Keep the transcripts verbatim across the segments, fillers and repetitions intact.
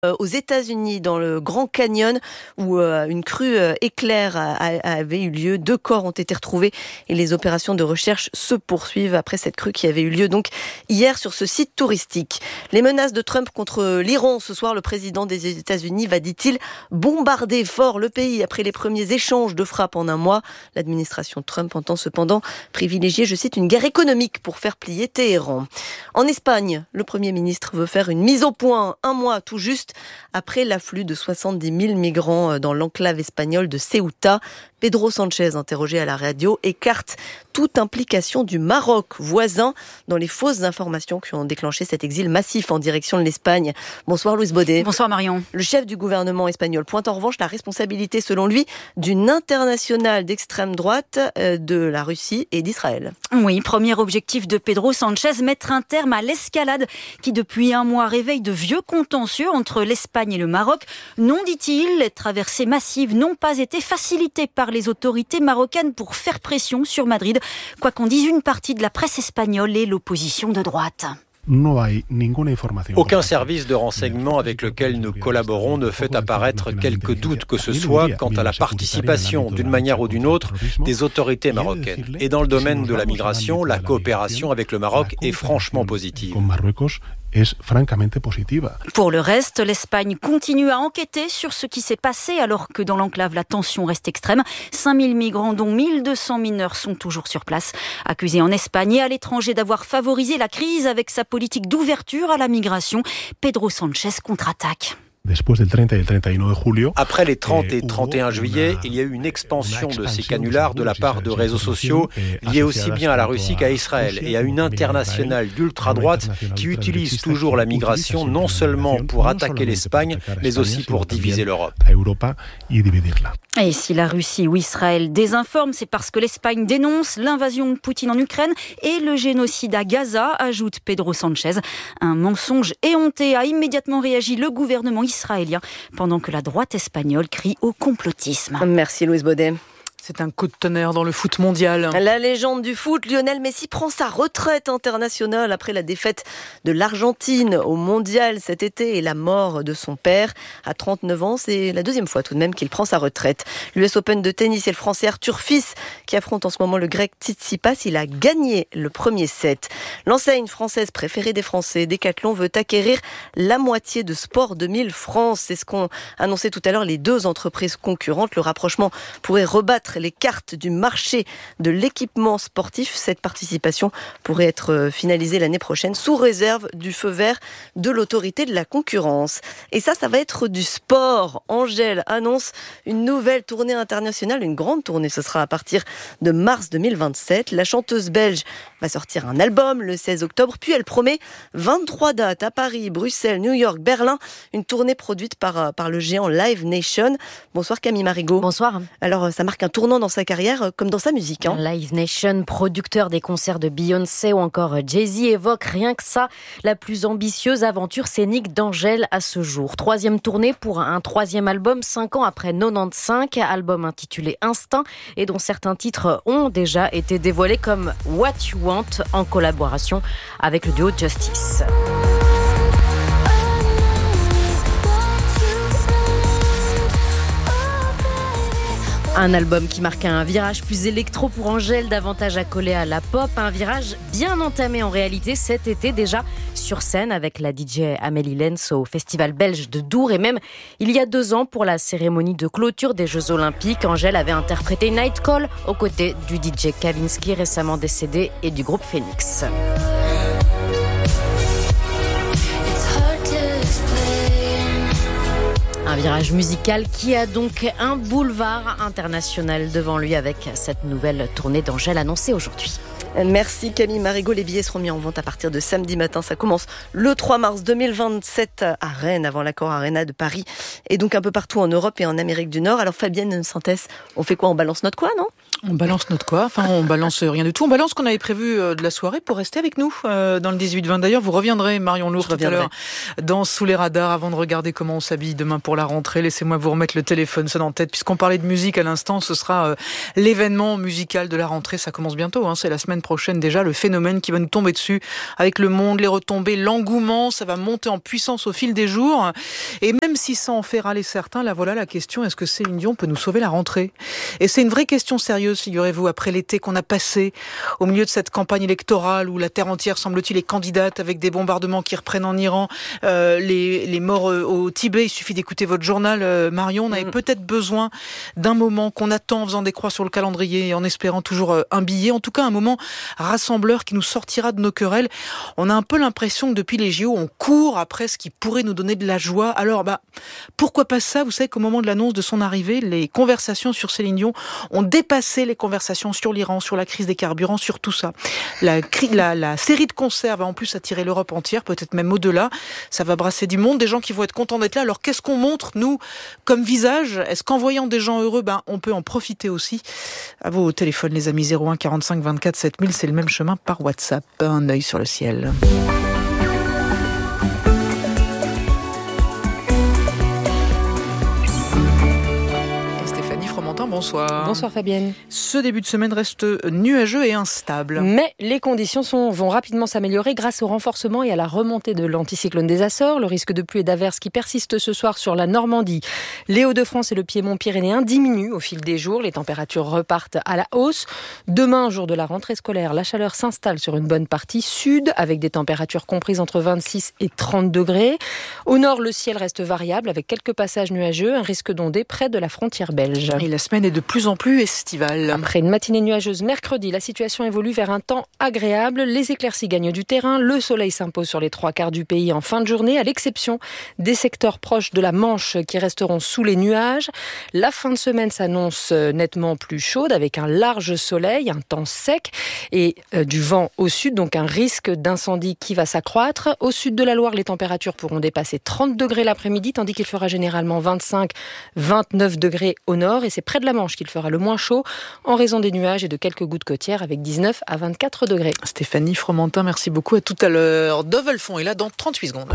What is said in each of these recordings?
aux États-Unis, dans le Grand Canyon, où euh, une crue euh, éclair a, a, avait eu lieu. Deux corps ont été retrouvés et les opérations de recherche se poursuivent après cette crue qui avait eu lieu donc hier sur ce site touristique. Les menaces de Trump contre l'Iran. Ce soir, le président des États-Unis va, dit-il, bombarder fort le pays après les premiers échanges de frappes en un mois. L'administration Trump entend cependant privilégier, je cite, une guerre économique pour faire plier Téhéran. En Espagne, le Premier ministre veut faire une mise au point un mois tout juste après l'afflux de soixante-dix mille migrants dans l'enclave espagnole de Ceuta. Pedro Sánchez, interrogé à la radio, écarte toute implication du Maroc voisin dans les fausses informations qui ont déclenché cet exil massif en direction de l'Espagne. Bonsoir Louise Baudet. Bonsoir Marion. Le chef du gouvernement espagnol pointe en revanche la responsabilité, selon lui, d'une internationale d'extrême droite de la Russie et d'Israël. Oui, premier objectif de Pedro Sánchez, mettre un terme à l'escalade qui depuis un mois réveille de vieux contentieux entre l'Espagne et le Maroc. Non, dit-il, les traversées massives n'ont pas été facilitées par les autorités marocaines pour faire pression sur Madrid, quoi qu'en dise une partie de la presse espagnole et l'opposition de droite. Aucun service de renseignement avec lequel nous collaborons ne fait apparaître quelque doute que ce soit quant à la participation, d'une manière ou d'une autre, des autorités marocaines. Et dans le domaine de la migration, la coopération avec le Maroc est franchement positive. Pour le reste, l'Espagne continue à enquêter sur ce qui s'est passé alors que dans l'enclave, la tension reste extrême. cinq mille migrants, dont mille deux cents mineurs, sont toujours sur place. Accusés en Espagne et à l'étranger d'avoir favorisé la crise avec sa politique d'ouverture à la migration, Pedro Sánchez contre-attaque. Après les trente et trente et un juillet, il y a eu une expansion de ces canulars de la part de réseaux sociaux liés aussi bien à la Russie qu'à Israël et à une internationale d'ultra-droite qui utilise toujours la migration non seulement pour attaquer l'Espagne, mais aussi pour diviser l'Europe. Et si la Russie ou Israël désinforme, c'est parce que l'Espagne dénonce l'invasion de Poutine en Ukraine et le génocide à Gaza, ajoute Pedro Sánchez. Un mensonge éhonté, a immédiatement réagi le gouvernement israélien, pendant que la droite espagnole crie au complotisme. Merci Louise Baudet. C'est un coup de tonnerre dans le foot mondial. La légende du foot, Lionel Messi prend sa retraite internationale après la défaite de l'Argentine au mondial cet été et la mort de son père. À trente-neuf ans, c'est la deuxième fois tout de même qu'il prend sa retraite. L'U S Open de tennis et le Français Arthur Fils qui affronte en ce moment le Grec Tsitsipas. Il a gagné le premier set. L'enseigne française préférée des Français, Decathlon, veut acquérir la moitié de Sport deux mille France. C'est ce qu'ont annoncé tout à l'heure les deux entreprises concurrentes. Le rapprochement pourrait rebattre les cartes du marché de l'équipement sportif. Cette participation pourrait être finalisée l'année prochaine sous réserve du feu vert de l'autorité de la concurrence. Et ça, ça va être du sport. Angèle annonce une nouvelle tournée internationale, une grande tournée. Ce sera à partir de mars deux mille vingt-sept. La chanteuse belge va sortir un album le seize octobre, puis elle promet vingt-trois dates à Paris, Bruxelles, New York, Berlin. Une tournée produite par, par le géant Live Nation. Bonsoir Camille Marigot. Bonsoir. Alors, ça marque un tournant dans sa carrière comme dans sa musique. Hein. Live Nation, producteur des concerts de Beyoncé ou encore Jay-Z, évoque rien que ça la plus ambitieuse aventure scénique d'Angèle à ce jour. Troisième tournée pour un troisième album, cinq ans après quatre-vingt-quinze, album intitulé Instinct et dont certains titres ont déjà été dévoilés comme What You Want en collaboration avec le duo Justice. Un album qui marque un virage plus électro pour Angèle, davantage accolé à la pop. Un virage bien entamé en réalité cet été déjà sur scène avec la D J Amélie Lenz au Festival belge de Dour. Et même il y a deux ans pour la cérémonie de clôture des Jeux Olympiques, Angèle avait interprété Night Call aux côtés du D J Kavinsky récemment décédé et du groupe Phoenix. Un virage musical qui a donc un boulevard international devant lui avec cette nouvelle tournée d'Angèle annoncée aujourd'hui. Merci Camille Marigot. Les billets seront mis en vente à partir de samedi matin. Ça commence le trois mars deux mille vingt-sept à Rennes, avant l'Accor Arena de Paris. Et donc un peu partout en Europe et en Amérique du Nord. Alors Fabienne Santès, on fait quoi? On balance notre quoi, non? On balance notre quoi ? Enfin, on balance rien du tout. On balance ce qu'on avait prévu de la soirée pour rester avec nous euh, dans le dix-huit vingt. D'ailleurs, vous reviendrez, Marion Lourdes, tout à l'heure dans Sous les radars avant de regarder comment on s'habille demain pour la rentrée. Laissez-moi vous remettre le téléphone sonne en tête. Puisqu'on parlait de musique à l'instant, ce sera euh, l'événement musical de la rentrée. Ça commence bientôt, hein, c'est la semaine prochaine déjà. Le phénomène qui va nous tomber dessus avec le monde, les retombées, l'engouement. Ça va monter en puissance au fil des jours. Et même si ça en fait râler certains, là voilà la question, est-ce que Céline Dion peut nous sauver la rentrée ? Et c'est une vraie question sérieuse, figurez-vous, après l'été qu'on a passé, au milieu de cette campagne électorale où la terre entière, semble-t-il, est candidate avec des bombardements qui reprennent en Iran, euh, les, les morts au Tibet. Il suffit d'écouter votre journal, euh, Marion. On avait mmh. peut-être besoin d'un moment qu'on attend en faisant des croix sur le calendrier et en espérant toujours euh, un billet. En tout cas, un moment rassembleur qui nous sortira de nos querelles. On a un peu l'impression que depuis les J O, on court après ce qui pourrait nous donner de la joie. Alors, bah, pourquoi pas ça ? Vous savez qu'au moment de l'annonce de son arrivée, les conversations sur Céline Dion ont dépassé les conversations sur l'Iran, sur la crise des carburants, sur tout ça. La, la, la série de concerts va en plus attirer l'Europe entière, peut-être même au-delà. Ça va brasser du monde, des gens qui vont être contents d'être là. Alors qu'est-ce qu'on montre, nous, comme visage ? Est-ce qu'en voyant des gens heureux, ben, on peut en profiter aussi ? À vos téléphones, les amis, zéro un quarante-cinq vingt-quatre sept mille, c'est le même chemin par WhatsApp. Un œil sur le ciel. Bonsoir. Bonsoir Fabienne. Ce début de semaine reste nuageux et instable. Mais les conditions sont, vont rapidement s'améliorer grâce au renforcement et à la remontée de l'anticyclone des Açores. Le risque de pluie et d'averses qui persiste ce soir sur la Normandie, les Hauts-de-France et le Piémont pyrénéen diminuent au fil des jours. Les températures repartent à la hausse. Demain, jour de la rentrée scolaire, la chaleur s'installe sur une bonne partie sud avec des températures comprises entre vingt-six et trente degrés. Au nord, le ciel reste variable avec quelques passages nuageux, un risque d'ondée près de la frontière belge. Et la semaine est de plus en plus estivale. Après une matinée nuageuse mercredi, la situation évolue vers un temps agréable. Les éclaircies gagnent du terrain. Le soleil s'impose sur les trois quarts du pays en fin de journée, à l'exception des secteurs proches de la Manche qui resteront sous les nuages. La fin de semaine s'annonce nettement plus chaude avec un large soleil, un temps sec et euh, du vent au sud, donc un risque d'incendie qui va s'accroître. Au sud de la Loire, les températures pourront dépasser trente degrés l'après-midi, tandis qu'il fera généralement vingt-cinq à vingt-neuf degrés au nord. Et c'est près de la Manche qu'il fera le moins chaud en raison des nuages et de quelques gouttes côtières avec dix-neuf à vingt-quatre degrés. Stéphanie Fromentin, merci beaucoup. À tout à l'heure. Dovelfond est là dans trente-huit secondes.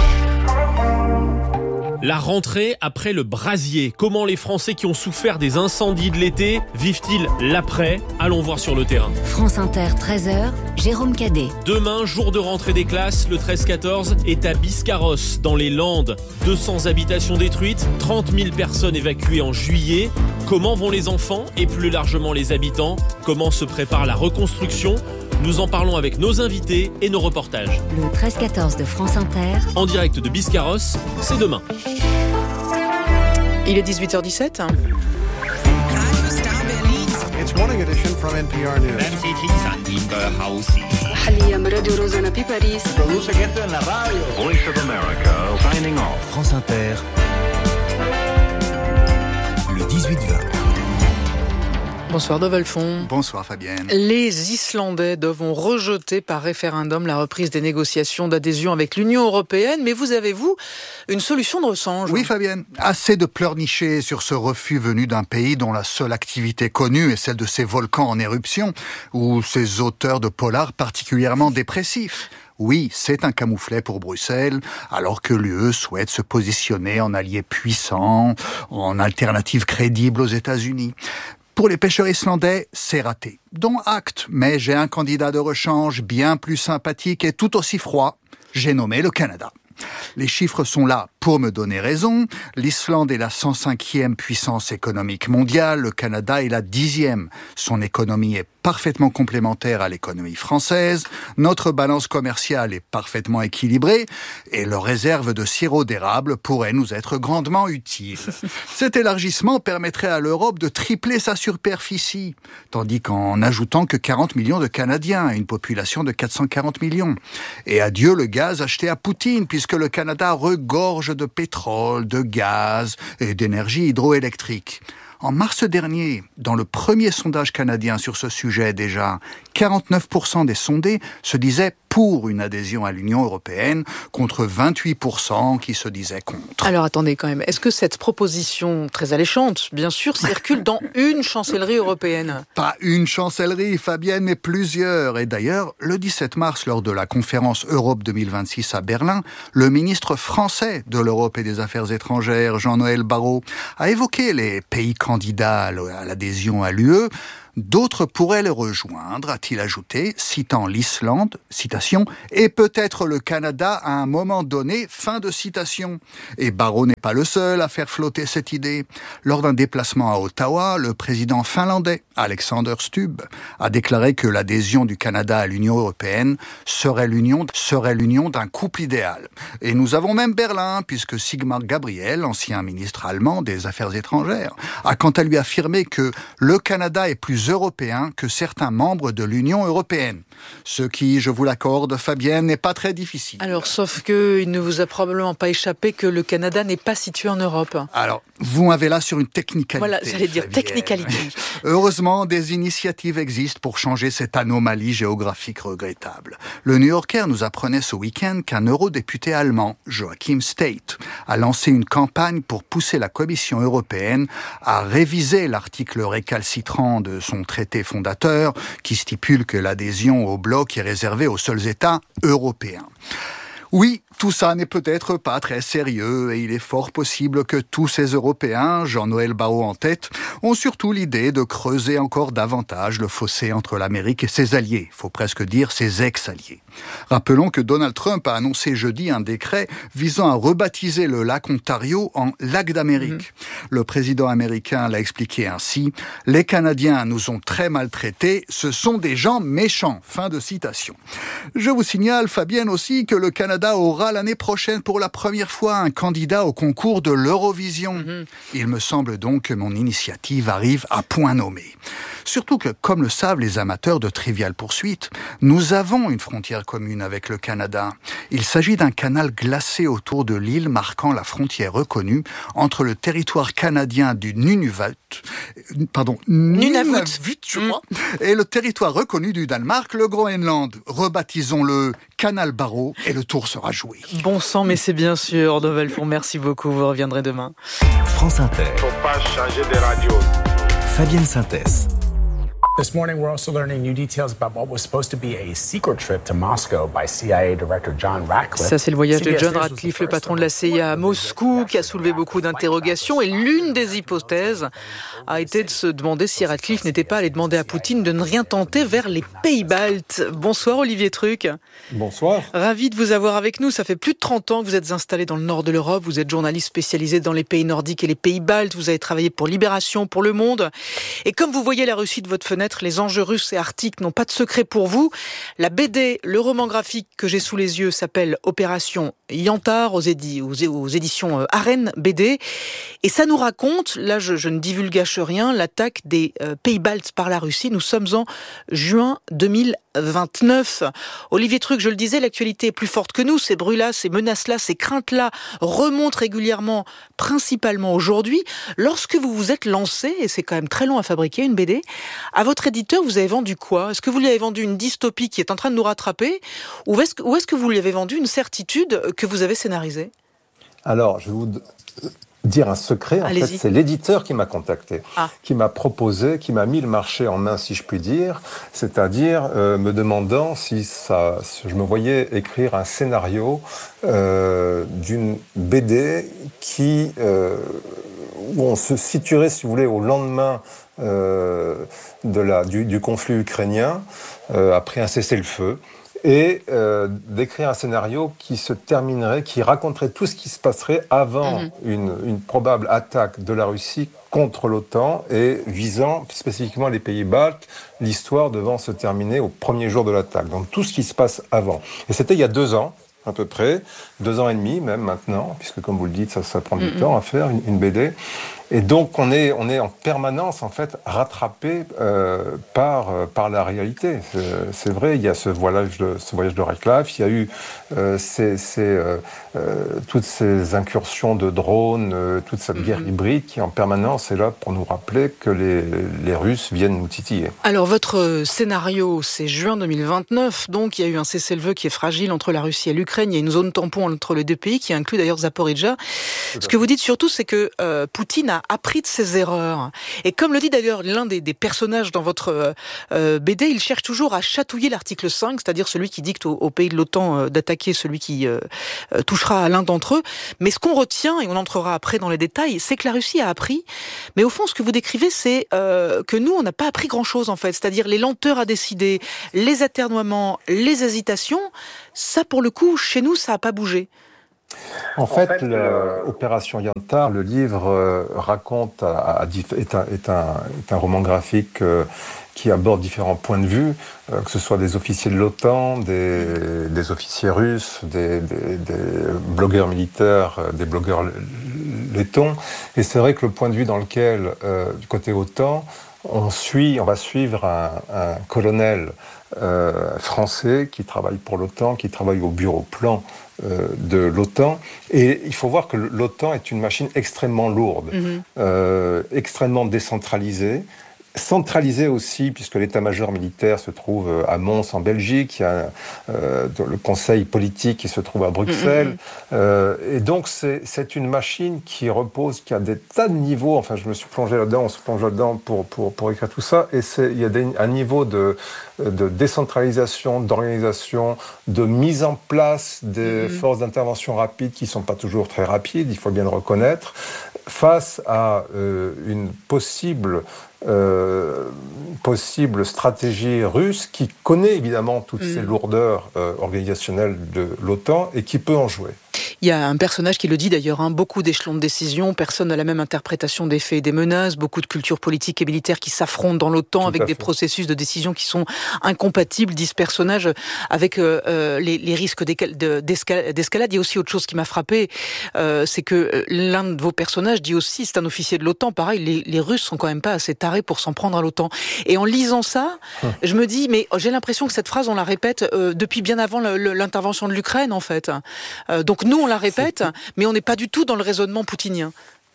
La rentrée après le brasier. Comment les Français qui ont souffert des incendies de l'été vivent-ils l'après ? Allons voir sur le terrain. France Inter, treize heures, Jérôme Cadet. Demain, jour de rentrée des classes, le treize quatorze est à Biscarrosse, dans les Landes. deux cents habitations détruites, trente mille personnes évacuées en juillet. Comment vont les enfants et plus largement les habitants ? Comment se prépare la reconstruction ? Nous en parlons avec nos invités et nos reportages. Le treize quatorze de France Inter. En direct de Biscarrosse, c'est demain. Il est dix-huit heures dix-sept. It's morning edition from N P R News. Produce gente en la radio. Voice of America signing off. France Inter. Le dix-huit vingt. Bonsoir Dovelfond. Bonsoir Fabienne. Les Islandais devront rejeter par référendum la reprise des négociations d'adhésion avec l'Union européenne. Mais vous avez, vous, une solution de rechange ? Oui Fabienne, assez de pleurnicher sur ce refus venu d'un pays dont la seule activité connue est celle de ses volcans en éruption ou ses auteurs de polar particulièrement dépressifs. Oui, c'est un camouflet pour Bruxelles, alors que l'U E souhaite se positionner en allié puissant, en alternative crédible aux États-Unis. Pour les pêcheurs islandais, c'est raté. Dont acte, mais j'ai un candidat de rechange bien plus sympathique et tout aussi froid. J'ai nommé le Canada. Les chiffres sont là pour me donner raison. L'Islande est la cent cinquième puissance économique mondiale, le Canada est la dixième. Son économie est parfaitement complémentaire à l'économie française, notre balance commerciale est parfaitement équilibrée et leur réserve de sirop d'érable pourrait nous être grandement utile. Cet élargissement permettrait à l'Europe de tripler sa superficie, tandis qu'en ajoutant que quarante millions de Canadiens à une population de quatre cent quarante millions. Et adieu le gaz acheté à Poutine, puisque le Canada regorge de pétrole, de gaz et d'énergie hydroélectrique. En mars dernier, dans le premier sondage canadien sur ce sujet déjà, quarante-neuf pour cent des sondés se disaient pour une adhésion à l'Union européenne, contre vingt-huit pour cent qui se disaient contre. Alors attendez quand même, est-ce que cette proposition très alléchante, bien sûr, circule dans une chancellerie européenne ? Pas une chancellerie, Fabienne, mais plusieurs. Et d'ailleurs, le dix-sept mars, lors de la conférence Europe deux mille vingt-six à Berlin, le ministre français de l'Europe et des Affaires étrangères, Jean-Noël Barrot, a évoqué les pays candidats à l'adhésion à l'U E. D'autres pourraient les rejoindre, a-t-il ajouté, citant l'Islande, citation, et peut-être le Canada à un moment donné, fin de citation. Et Barrot n'est pas le seul à faire flotter cette idée. Lors d'un déplacement à Ottawa, le président finlandais, Alexander Stubb, a déclaré que l'adhésion du Canada à l'Union européenne serait l'union, serait l'union d'un couple idéal. Et nous avons même Berlin, puisque Sigmar Gabriel, ancien ministre allemand des Affaires étrangères, a quant à lui affirmé que le Canada est plus européen que certains membres de l'Union européenne. Ce qui, je vous l'accorde, Fabienne, n'est pas très difficile. Alors, sauf que il ne vous a probablement pas échappé que le Canada n'est pas situé en Europe. Alors, vous m'avez là sur une technicalité. Voilà, j'allais dire Fabienne. technicalité. Heureusement, des initiatives existent pour changer cette anomalie géographique regrettable. Le New-Yorker nous apprenait ce week-end qu'un eurodéputé allemand, Joachim State, a lancé une campagne pour pousser la Commission européenne à réviser l'article récalcitrant de son traité fondateur qui stipule que l'adhésion au bloc est réservée aux seuls États européens. Oui, tout ça n'est peut-être pas très sérieux et il est fort possible que tous ces Européens, Jean-Noël Barrot en tête, ont surtout l'idée de creuser encore davantage le fossé entre l'Amérique et ses alliés, il faut presque dire ses ex-alliés. Rappelons que Donald Trump a annoncé jeudi un décret visant à rebaptiser le lac Ontario en lac d'Amérique. Mmh. Le président américain l'a expliqué ainsi, « Les Canadiens nous ont très maltraités, ce sont des gens méchants ». Fin de citation. Je vous signale, Fabienne, aussi que le Canada aura l'année prochaine pour la première fois un candidat au concours de l'Eurovision. Mmh. Il me semble donc que mon initiative arrive à point nommé. Surtout que, comme le savent les amateurs de Trivial Poursuite, nous avons une frontière commune avec le Canada. Il s'agit d'un canal glacé autour de l'île marquant la frontière reconnue entre le territoire canadien du Nunavut, pardon, Nunavut, je crois, mmh. et le territoire reconnu du Danemark, le Groenland. Rebaptisons-le Canal Barrot et le tour sera joué. Bon sang, mais c'est bien sûr. Novelfond, merci beaucoup. Vous reviendrez demain. France Inter. Faut pas changer de radio. Fabienne Synthèse. This morning, we're also learning new details about what was supposed to be a secret trip to Moscow by C I A Director John Ratcliffe. Ça, c'est le voyage de John Ratcliffe, le patron de la C I A à Moscou, qui a soulevé beaucoup d'interrogations. Et l'une des hypothèses a été de se demander si Ratcliffe n'était pas allé demander à Poutine de ne rien tenter vers les pays baltes. Bonsoir Olivier Truc. Bonsoir. Ravi de vous avoir avec nous. Ça fait plus de trente ans que vous êtes installé dans le nord de l'Europe. Vous êtes journaliste spécialisé dans les pays nordiques et les pays baltes. Vous avez travaillé pour Libération, pour Le Monde. Et comme vous voyez la Russie de votre fenêtre, les enjeux russes et arctiques n'ont pas de secret pour vous. La B D, le roman graphique que j'ai sous les yeux s'appelle Opération Yantar aux, édi- aux, é- aux éditions Arène B D. Et ça nous raconte, là je, je ne divulgâche rien, l'attaque des euh, pays baltes par la Russie. Nous sommes en juin deux mille vingt-neuf. Olivier Truc, je le disais, l'actualité est plus forte que nous. Ces bruits-là, ces menaces-là, ces craintes-là remontent régulièrement, principalement aujourd'hui. Lorsque vous vous êtes lancé, et c'est quand même très long à fabriquer une B D, à votre éditeur, vous avez vendu quoi ? Est-ce que vous lui avez vendu une dystopie qui est en train de nous rattraper ? Ou est-ce que, ou est-ce que vous lui avez vendu une certitude que vous avez scénarisée ? Alors, je vais vous dire un secret. En Allez-y. fait, c'est l'éditeur qui m'a contacté, ah. qui m'a proposé, qui m'a mis le marché en main, si je puis dire, c'est-à-dire euh, me demandant si, ça, si je me voyais écrire un scénario euh, d'une B D qui, euh, où on se situerait, si vous voulez, au lendemain euh, de la, du, du conflit ukrainien, euh, après un cessez-le-feu. Et euh, d'écrire un scénario qui se terminerait, qui raconterait tout ce qui se passerait avant mmh. une, une probable attaque de la Russie contre l'OTAN et visant spécifiquement les pays baltes, l'histoire devant se terminer au premier jour de l'attaque. Donc tout ce qui se passe avant. Et c'était il y a deux ans, à peu près, deux ans et demi même maintenant, puisque comme vous le dites, ça, ça prend du mmh. temps à faire, une, une B D. Et donc on est, on est en permanence en fait rattrapé euh, par, euh, par la réalité. C'est, c'est vrai, il y a ce voyage de, ce voyage de Redcliffe, il y a eu euh, ces, ces, euh, euh, toutes ces incursions de drones, euh, toute cette guerre mm-hmm. hybride qui en permanence est là pour nous rappeler que les, les Russes viennent nous titiller. Alors votre scénario, c'est juin deux mille vingt-neuf, donc il y a eu un cessez-le-feu qui est fragile entre la Russie et l'Ukraine, il y a une zone tampon entre les deux pays qui inclut d'ailleurs Zaporijjia. Ce que vous dites surtout, c'est que euh, Poutine a appris de ses erreurs. Et comme le dit d'ailleurs l'un des, des personnages dans votre euh, B D, il cherche toujours à chatouiller l'article cinq, c'est-à-dire celui qui dicte aux, aux pays de l'OTAN euh, d'attaquer celui qui euh, euh, touchera à l'un d'entre eux. Mais ce qu'on retient, et on entrera après dans les détails, c'est que la Russie a appris. Mais au fond, ce que vous décrivez, c'est euh, que nous, on n'a pas appris grand-chose en fait. C'est-à-dire les lenteurs à décider, les aternoiements, les hésitations. Ça, pour le coup, chez nous, ça n'a pas bougé. En fait, en fait l'opération Yantar, le livre euh, raconte, à, à, est, un, est, un, est un roman graphique euh, qui aborde différents points de vue, euh, que ce soit des officiers de l'OTAN, des, des officiers russes, des, des, des blogueurs militaires, des blogueurs lettons. Et c'est vrai que le point de vue dans lequel, euh, du côté OTAN, on suit, on va suivre un, un colonel euh, français qui travaille pour l'OTAN, qui travaille au bureau plan euh, de l'OTAN. Et il faut voir que l'OTAN est une machine extrêmement lourde, mmh. euh, extrêmement décentralisée, centralisé aussi, puisque l'état-major militaire se trouve à Mons en Belgique, il y a euh, le conseil politique qui se trouve à Bruxelles, mmh. euh, et donc c'est, c'est une machine qui repose, qui a des tas de niveaux, enfin je me suis plongé là-dedans, on se plonge là-dedans pour, pour, pour écrire tout ça, et c'est, il y a des, un niveau de, de décentralisation, d'organisation, de mise en place des mmh. forces d'intervention rapides qui ne sont pas toujours très rapides, il faut bien le reconnaître, face à euh, une possible Euh, possible stratégie russe qui connaît évidemment toutes mmh. ces lourdeurs euh, organisationnelles de l'OTAN et qui peut en jouer. Il y a un personnage qui le dit d'ailleurs, hein, beaucoup d'échelons de décision, personne n'a la même interprétation des faits et des menaces, beaucoup de cultures politiques et militaires qui s'affrontent dans l'OTAN Tout avec des processus de décision qui sont incompatibles, dit ce personnage, avec euh, les, les risques de, d'escalade. d'escalade. Il y a aussi autre chose qui m'a frappé, euh, c'est que l'un de vos personnages dit aussi, c'est un officier de l'OTAN, pareil, les, les Russes sont quand même pas assez tarés pour s'en prendre à l'OTAN. Et en lisant ça, hum. je me dis, mais j'ai l'impression que cette phrase, on la répète euh, depuis bien avant le, le, l'intervention de l'Ukraine, en fait. Euh, donc nous, on la répète, mais on n'est pas du tout dans le raisonnement poutinien.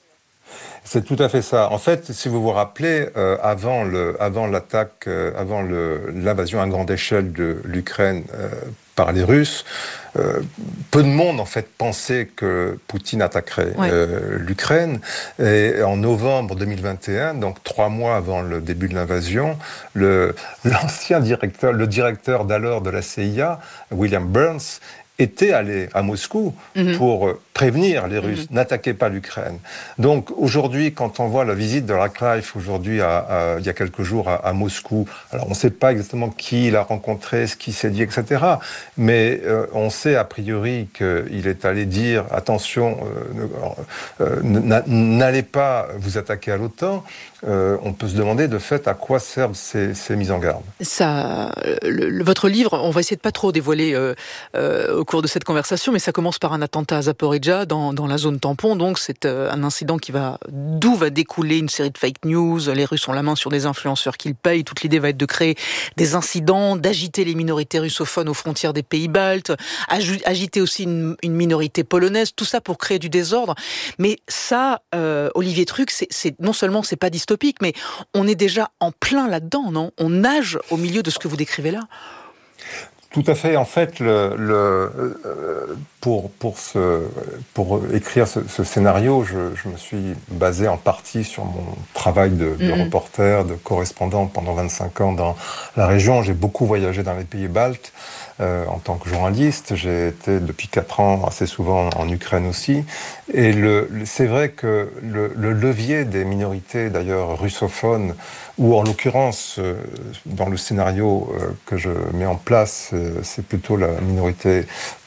C'est tout à fait ça. En fait, si vous vous rappelez, euh, avant, le, avant l'attaque, euh, avant le, l'invasion à grande échelle de l'Ukraine euh, par les Russes, euh, peu de monde en fait pensait que Poutine attaquerait ouais. euh, l'Ukraine. Et en novembre deux mille vingt et un, donc trois mois avant le début de l'invasion, le, l'ancien directeur, le directeur d'alors de la C I A, William Burns, était allé à Moscou mmh. pour prévenir les Russes, mmh. n'attaquez pas l'Ukraine. Donc aujourd'hui, quand on voit la visite de Redcliffe aujourd'hui, à, à, il y a quelques jours à, à Moscou, alors on ne sait pas exactement qui il a rencontré, ce qu'il s'est dit, et cetera. Mais euh, on sait a priori qu'il est allé dire attention, euh, euh, n'allez pas vous attaquer à l'OTAN. Euh, on peut se demander de fait à quoi servent ces, ces mises en garde. Ça, le, le, votre livre, on va essayer de pas trop dévoiler euh, euh, au cours de cette conversation, mais ça commence par un attentat à Zaporijjia dans, dans la zone tampon. Donc c'est euh, un incident qui va d'où va découler une série de fake news. Les Russes ont la main sur des influenceurs qu'ils payent. Toute l'idée va être de créer des incidents, d'agiter les minorités russophones aux frontières des pays baltes, ag- agiter aussi une, une minorité polonaise. Tout ça pour créer du désordre. Mais ça, euh, Olivier Truc, c'est, c'est non seulement c'est pas dystopique, mais on est déjà en plein là-dedans, non ? On nage au milieu de ce que vous décrivez là. Tout à fait. En fait, le, le, euh, pour, pour, ce, pour écrire ce, ce scénario, je, je me suis basé en partie sur mon travail de, de mmh. reporter, de correspondant pendant vingt-cinq ans dans la région. J'ai beaucoup voyagé dans les pays baltes euh, en tant que journaliste. J'ai été depuis quatre ans assez souvent en Ukraine aussi. Et le, c'est vrai que le, le levier des minorités, d'ailleurs russophones, ou en l'occurrence, euh, dans le scénario euh, que je mets en place, euh, c'est plutôt la minorité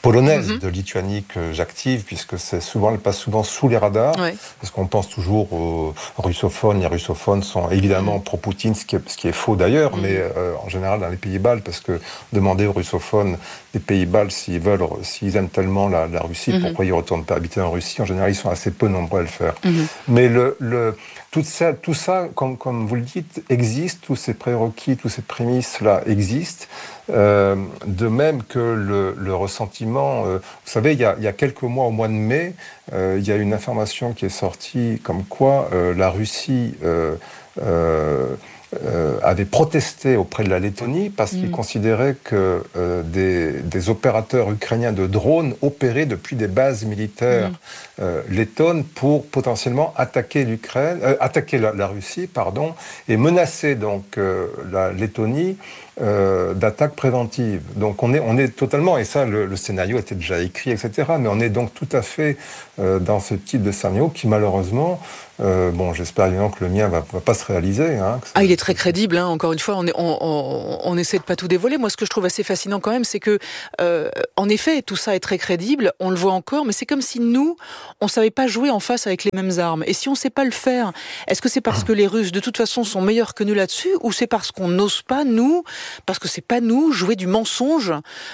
polonaise Mm-hmm. de Lituanie que j'active, puisque c'est souvent, elle passe souvent sous les radars, Ouais. parce qu'on pense toujours aux russophones. Les russophones sont évidemment Mm-hmm. pro-Poutine, ce qui est, ce qui est faux d'ailleurs, Mm-hmm. mais euh, en général dans les pays baltes, parce que demander aux russophones des pays baltes s'ils veulent, s'ils aiment tellement la, la Russie, mm-hmm. pourquoi ils ne retournent pas habiter en Russie. En général, ils sont assez peu nombreux à le faire. Mm-hmm. Mais le, le, tout ça, tout ça comme, comme vous le dites, existe, tous ces prérequis, toutes ces prémices-là existent. Euh, de même que le, le ressentiment, euh, vous savez, il y, a, il y a quelques mois, au mois de mai, euh, il y a une information qui est sortie comme quoi euh, la Russie euh, euh, euh, avait protesté auprès de la Lettonie parce mmh. qu'ils considéraient que euh, des, des opérateurs ukrainiens de drones opéraient depuis des bases militaires mmh. euh, lettonnes pour potentiellement attaquer l'Ukraine, euh, attaquer la, la Russie, pardon, et menacer donc euh, la Lettonie Euh, d'attaques préventives. Donc on est, on est totalement, et ça le, le scénario était déjà écrit, et cetera. Mais on est donc tout à fait euh, dans ce type de scénario qui malheureusement, euh, bon j'espère évidemment que le mien va, va pas se réaliser. Hein, ah il est très crédible, hein, encore une fois, on, est, on, on, on essaie de pas tout dévoiler. Moi ce que je trouve assez fascinant quand même, c'est que euh, en effet tout ça est très crédible, on le voit encore, mais c'est comme si nous, on savait pas jouer en face avec les mêmes armes. Et si on sait pas le faire, est-ce que c'est parce que les Russes de toute façon sont meilleurs que nous là-dessus, ou c'est parce qu'on n'ose pas nous, parce que c'est pas nous, jouer du mensonge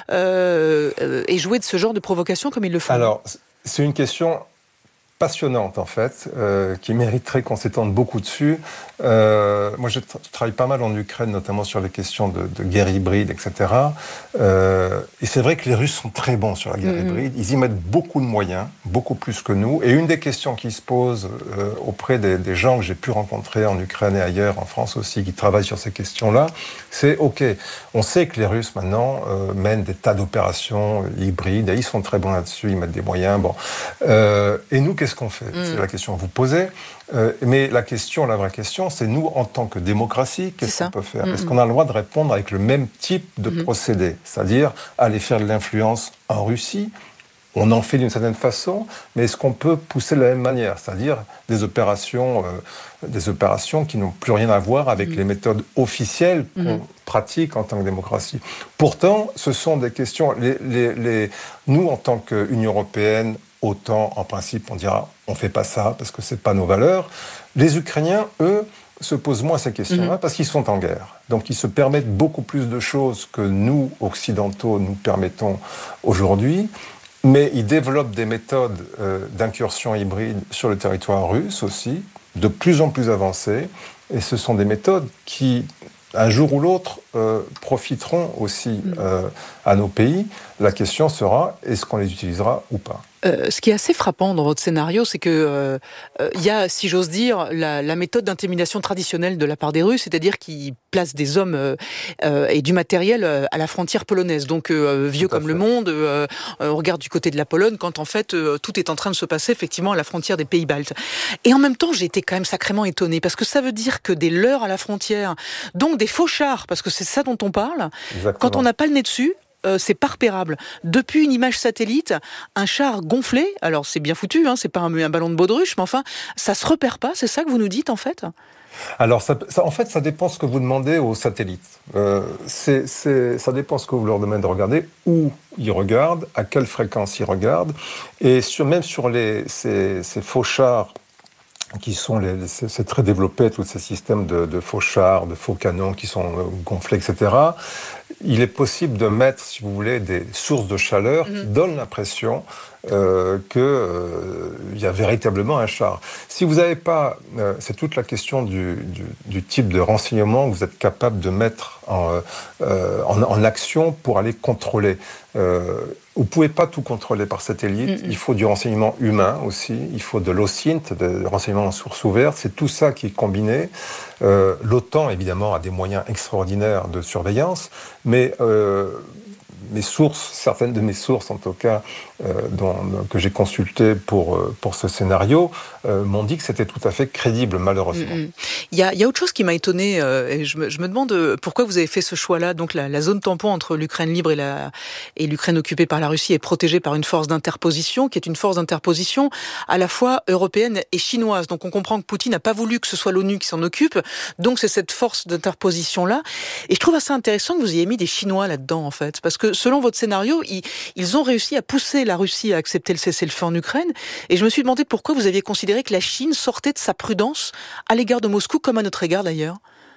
euh, euh, et jouer de ce genre de provocation comme ils le font? Alors, c'est une question passionnante en fait, euh, qui mériterait qu'on s'étende beaucoup dessus. Euh, moi, je, tra- je travaille pas mal en Ukraine, notamment sur les questions de, de guerre hybride, et cetera. Euh, et c'est vrai que les Russes sont très bons sur la guerre mmh. hybride. Ils y mettent beaucoup de moyens, beaucoup plus que nous. Et une des questions qui se posent euh, auprès des, des gens que j'ai pu rencontrer en Ukraine et ailleurs, en France aussi, qui travaillent sur ces questions-là, c'est OK, on sait que les Russes maintenant euh, mènent des tas d'opérations hybrides, et ils sont très bons là-dessus, ils mettent des moyens. Bon, euh, et nous, qu'est-ce qu'on fait? Mmh. C'est la question que vous posez. Euh, mais la question, la vraie question, c'est nous, en tant que démocratie, qu'est-ce qu'on peut faire? Mmh. Est-ce qu'on a le droit de répondre avec le même type de mmh. procédé? C'est-à-dire aller faire de l'influence en Russie? On en fait d'une certaine façon, mais est-ce qu'on peut pousser de la même manière? C'est-à-dire des opérations, euh, des opérations qui n'ont plus rien à voir avec mmh. les méthodes officielles mmh. qu'on pratique en tant que démocratie. Pourtant, ce sont des questions... Les, les, les, nous, en tant qu'Union européenne, OTAN, en principe, on dira on ne fait pas ça parce que ce n'est pas nos valeurs. Les Ukrainiens, eux, se posent moins ces questions-là mmh. parce qu'ils sont en guerre. Donc ils se permettent beaucoup plus de choses que nous, occidentaux, nous permettons aujourd'hui. Mais ils développent des méthodes euh, d'incursion hybride sur le territoire russe aussi, de plus en plus avancées. Et ce sont des méthodes qui, un jour ou l'autre, euh, profiteront aussi euh, à nos pays. La question sera, est-ce qu'on les utilisera ou pas ? Euh, ce qui est assez frappant dans votre scénario, c'est que euh, euh, y a, si j'ose dire, la, la méthode d'intimidation traditionnelle de la part des Russes, c'est-à-dire qu'ils placent des hommes euh, euh, et du matériel euh, à la frontière polonaise, donc euh, vieux comme le monde. Euh, on regarde du côté de la Pologne, quand en fait euh, tout est en train de se passer effectivement à la frontière des pays baltes. Et en même temps, j'ai été quand même sacrément étonnée, parce que ça veut dire que des leurres à la frontière, donc des faux chars, parce que c'est ça dont on parle, exactement. Quand on n'a pas le nez dessus, Euh, c'est pas repérable. Depuis une image satellite, un char gonflé, alors c'est bien foutu, hein, c'est pas un, un ballon de baudruche, mais enfin, ça se repère pas, c'est ça que vous nous dites en fait ? Alors, ça, ça, en fait, ça dépend ce que vous demandez aux satellites. Euh, c'est, c'est, ça dépend ce que vous leur demandez de regarder, où ils regardent, à quelle fréquence ils regardent, et sur, même sur les, ces, ces faux chars, qui sont les, c'est, c'est très développé, tous ces systèmes de, de faux chars, de faux canons qui sont gonflés, et cetera. Il est possible de mettre, si vous voulez, des sources de chaleur mmh. qui donnent l'impression euh, qu'il euh, y a véritablement un char. Si vous n'avez pas... Euh, c'est toute la question du, du, du type de renseignement que vous êtes capable de mettre en, euh, en, en action pour aller contrôler. Euh, vous ne pouvez pas tout contrôler par satellite. Mmh. Il faut du renseignement humain aussi. Il faut de l'O S I N T, de renseignement en source ouverte. C'est tout ça qui est combiné. Euh, L'OTAN, évidemment, a des moyens extraordinaires de surveillance, mais euh, mes sources, certaines de mes sources en tout cas, euh, dont, que j'ai consultées pour, pour ce scénario, euh, m'ont dit que c'était tout à fait crédible, malheureusement. Mm-hmm. Il y a, il y a autre chose qui m'a étonnée, euh, et je me, je me demande pourquoi vous avez fait ce choix-là. Donc la, la zone tampon entre l'Ukraine libre et, la, et l'Ukraine occupée par la Russie est protégée par une force d'interposition, qui est une force d'interposition à la fois européenne et chinoise. Donc on comprend que Poutine n'a pas voulu que ce soit l'ONU qui s'en occupe, donc c'est cette force d'interposition-là. Et je trouve assez intéressant que vous ayez mis des Chinois là-dedans, en fait, parce que selon votre scénario, ils, ils ont réussi à pousser la Russie à accepter le cessez-le-feu en Ukraine. Et je me suis demandé pourquoi vous aviez considéré que la Chine sortait de sa prudence à l'égard de Moscou, comme à notre égard d'ailleurs.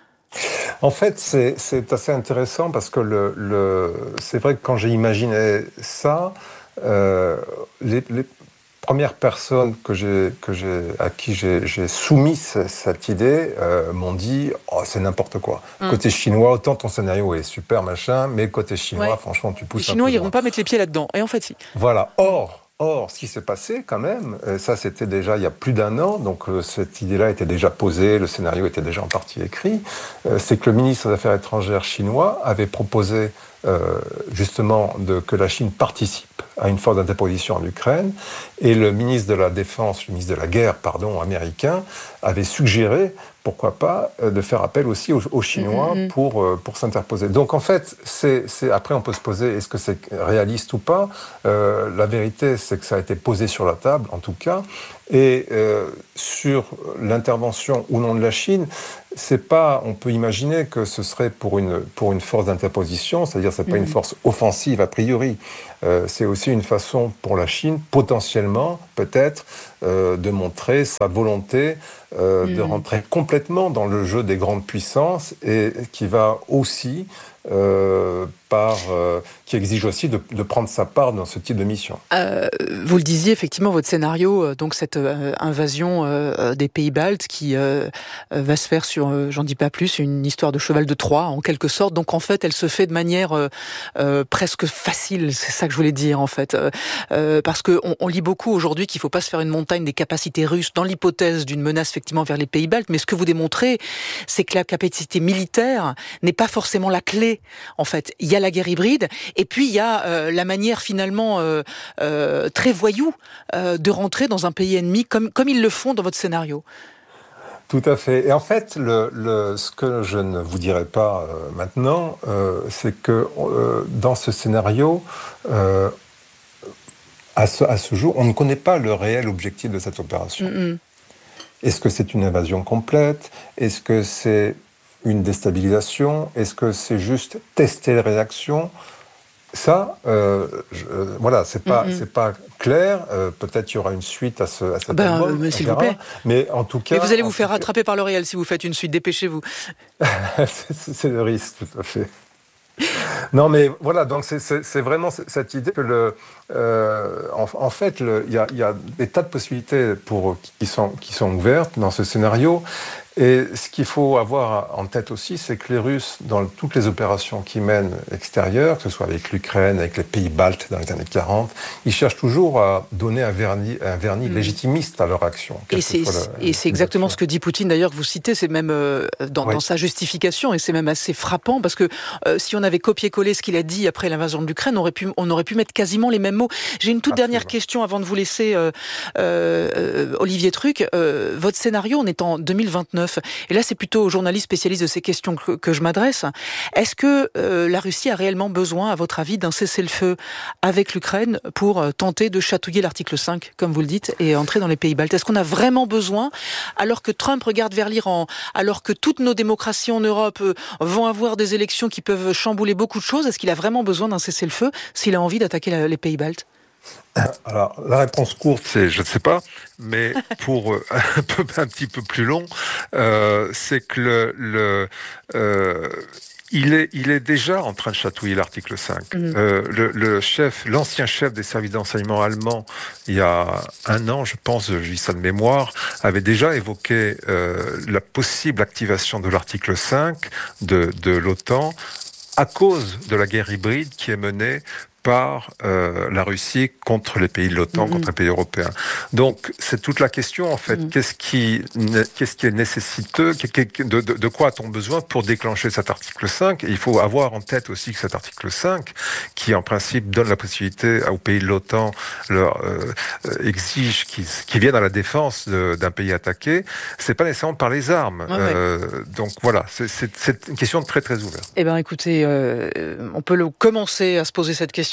En fait, c'est, c'est assez intéressant parce que le, le, c'est vrai que quand j'ai imaginé ça, euh, les, les premières personnes que j'ai, que j'ai, à qui j'ai, j'ai soumis ce, cette idée euh, m'ont dit oh, c'est n'importe quoi. Mmh. Côté chinois, autant ton scénario est super machin, mais côté chinois, ouais. franchement, tu pousses. Les Chinois, un peu ils vont pas mettre les pieds là-dedans. Et en fait, si. Voilà. Or. Or, ce qui s'est passé quand même, ça c'était déjà il y a plus d'un an, donc euh, cette idée-là était déjà posée, le scénario était déjà en partie écrit, euh, c'est que le ministre des Affaires étrangères chinois avait proposé euh, justement de, que la Chine participe à une force d'interposition en Ukraine, et le ministre de la Défense, le ministre de la Guerre, pardon, américain, avait suggéré pourquoi pas, euh, de faire appel aussi aux, aux Chinois mmh. pour, euh, pour s'interposer. Donc en fait, c'est, c'est, après on peut se poser, est-ce que c'est réaliste ou pas ? euh, La vérité, c'est que ça a été posé sur la table, en tout cas. Et euh, sur l'intervention ou non de la Chine, c'est pas, on peut imaginer que ce serait pour une, pour une force d'interposition, c'est-à-dire c'est pas mmh. une force offensive a priori. Euh, c'est aussi une façon pour la Chine, potentiellement, peut-être, euh, de montrer sa volonté euh, mmh. de rentrer complètement dans le jeu des grandes puissances et qui va aussi, euh, par, euh, qui exige aussi de, de prendre sa part dans ce type de mission. Euh, vous le disiez, effectivement, votre scénario, donc cette euh, invasion euh, des pays baltes qui euh, va se faire sur, euh, j'en dis pas plus, une histoire de cheval de Troie, en quelque sorte. Donc en fait, elle se fait de manière euh, euh, presque facile, c'est ça que je voulais dire en fait. Euh, parce qu'on on lit beaucoup aujourd'hui qu'il ne faut pas se faire une montagne des capacités russes dans l'hypothèse d'une menace effectivement vers les pays baltes, mais ce que vous démontrez, c'est que la capacité militaire n'est pas forcément la clé. En fait, il y a la guerre hybride, et puis il y a euh, la manière finalement euh, euh, très voyou euh, de rentrer dans un pays ennemi, comme, comme ils le font dans votre scénario. Tout à fait. Et en fait, le, le, ce que je ne vous dirai pas euh, maintenant, euh, c'est que euh, dans ce scénario, euh, à, ce, à ce jour, on ne connaît pas le réel objectif de cette opération. Mm-hmm. Est-ce que c'est une invasion complète ? Est-ce que c'est une déstabilisation ? Est-ce que c'est juste tester les réactions ? Ça, euh, je, euh, voilà, c'est pas, mm-hmm. c'est pas clair. Euh, peut-être qu'il y aura une suite à ce, à cet ben, album, euh, s'il vous plaît. Mais en tout cas, mais vous allez vous faire cas... rattraper par le réel si vous faites une suite. Dépêchez-vous. c'est, c'est le risque, tout à fait. Non, mais voilà, donc c'est, c'est, c'est vraiment cette idée que le, euh, en, en fait, il y a, y a des tas de possibilités pour qui sont qui sont ouvertes dans ce scénario. Et ce qu'il faut avoir en tête aussi, c'est que les Russes, dans toutes les opérations qu'ils mènent extérieures, que ce soit avec l'Ukraine, avec les pays baltes dans les années quarante, ils cherchent toujours à donner un vernis, un vernis mmh. légitimiste à leur action. Et c'est, le, et c'est exactement ce que dit Poutine, d'ailleurs, que vous citez, c'est même euh, dans, oui. dans sa justification, et c'est même assez frappant, parce que euh, si on avait copié-collé ce qu'il a dit après l'invasion de l'Ukraine, on aurait pu, on aurait pu mettre quasiment les mêmes mots. J'ai une toute Absolument. dernière question avant de vous laisser, euh, euh, Olivier Truc. Euh, votre scénario, on est en deux mille vingt-neuf. Et là, c'est plutôt aux journalistes spécialistes de ces questions que, que je m'adresse. Est-ce que euh, la Russie a réellement besoin, à votre avis, d'un cessez-le-feu avec l'Ukraine pour euh, tenter de chatouiller l'article cinq, comme vous le dites, et entrer dans les pays baltes ? Est-ce qu'on a vraiment besoin, alors que Trump regarde vers l'Iran, alors que toutes nos démocraties en Europe euh, vont avoir des élections qui peuvent chambouler beaucoup de choses, est-ce qu'il a vraiment besoin d'un cessez-le-feu s'il a envie d'attaquer la, les pays baltes ? Alors, la réponse courte, c'est je ne sais pas, mais pour euh, un peu un petit peu plus long, euh, c'est que le, le euh, il est il est déjà en train de chatouiller l'article cinq. Mmh. Euh, le, le chef, l'ancien chef des services d'enseignement allemands, il y a un an, je pense, je dis ça de mémoire, avait déjà évoqué euh, la possible activation de l'article cinq de de l'OTAN à cause de la guerre hybride qui est menée par euh, la Russie contre les pays de l'OTAN, mmh. contre les pays européens. Donc, c'est toute la question, en fait. Mmh. Qu'est-ce qui, qu'est-ce qui est nécessiteux? De, de, de quoi a-t-on besoin pour déclencher cet article cinq? Et il faut avoir en tête aussi que cet article cinq, qui en principe donne la possibilité aux pays de l'OTAN, leur euh, exige qu'ils, qu'ils viennent à la défense de, d'un pays attaqué, c'est pas nécessairement par les armes. Ouais, euh, ouais. Donc voilà, c'est, c'est, c'est une question très très ouverte. Eh ben, écoutez, euh, on peut le commencer à se poser cette question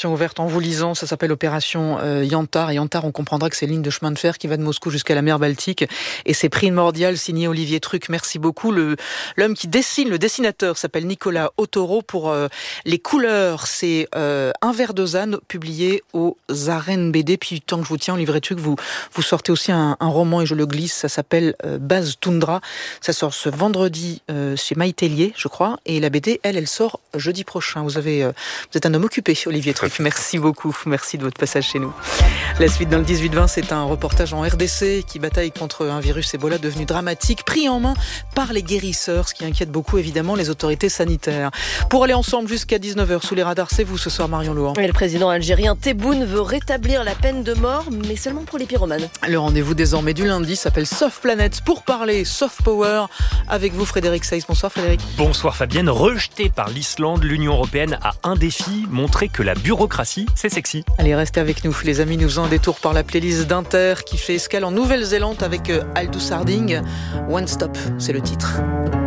opération ouverte en vous lisant, ça s'appelle opération euh, Yantar. Et Yantar, on comprendra que c'est une ligne de chemin de fer qui va de Moscou jusqu'à la mer Baltique. Et c'est primordial, signé Olivier Truc. Merci beaucoup. Le, l'homme qui dessine, le dessinateur s'appelle Nicolas Otoro pour euh, les couleurs. C'est euh, Un verre de Zane, publié aux Arènes B D. Puis tant que je vous tiens, Olivier Truc, vous, vous sortez aussi un, un roman et je le glisse. Ça s'appelle euh, Base Toundra. Ça sort ce vendredi euh, chez Maïtellier, je crois. Et la B D, elle, elle sort jeudi prochain. Vous avez, euh, vous êtes un homme occupé, Olivier Truc. Merci beaucoup. Merci de votre passage chez nous. La suite dans le dix-huit vingt, c'est un reportage en R D C qui bataille contre un virus Ebola devenu dramatique, pris en main par les guérisseurs, ce qui inquiète beaucoup évidemment les autorités sanitaires. Pour aller ensemble jusqu'à dix-neuf heures sous les radars, c'est vous ce soir, Marion Louan. Et le président algérien Tebboune veut rétablir la peine de mort, mais seulement pour les pyromanes. Le rendez-vous désormais du lundi s'appelle Soft Planet pour parler soft power avec vous, Frédéric Seyss. Bonsoir Frédéric. Bonsoir Fabienne. Rejeté par l'Islande, l'Union européenne a un défi, montrer que la bureaucratie, c'est sexy. Allez, restez avec nous les amis, nous faisons un détour par la playlist d'Inter qui fait escale en Nouvelle-Zélande avec Aldous Harding. One Stop, c'est le titre.